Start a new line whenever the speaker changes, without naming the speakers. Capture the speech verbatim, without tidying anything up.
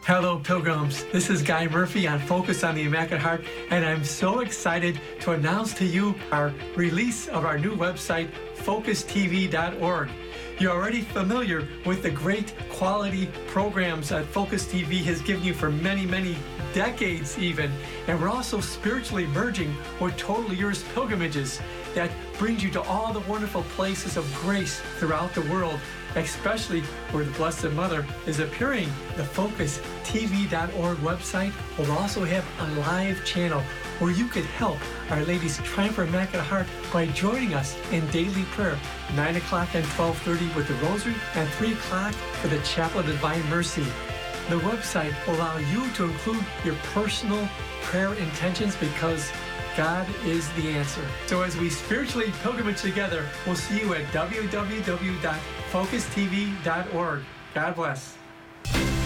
Hello, pilgrims. This is Guy Murphy on Focus on the Immaculate Heart, and I'm so excited to announce to you our release of our new website, focus T V dot org. You're already familiar with the great quality programs that Focus T V has given you for many, many decades even. And we're also spiritually merging with Total Yours pilgrimages that brings you to all the wonderful places of grace throughout the world, especially where the Blessed Mother is appearing. The focus T V dot org website will also have a live channel where you could help Our Lady's Triumphant Immaculate Heart by joining us in daily prayer, nine o'clock and twelve thirty with the Rosary, and three o'clock for the Chapel of Divine Mercy. The website will allow you to include your personal prayer intentions because God is the answer. So as we spiritually pilgrimage together, we'll see you at w w w dot focus T V dot org. God bless.